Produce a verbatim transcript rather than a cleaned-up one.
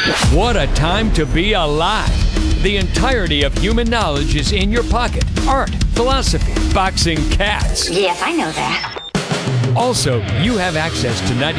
What a time to be alive! The entirety of human knowledge is in your pocket. Art, philosophy, boxing, cats. Yes, I know that. Also, you have access to ninety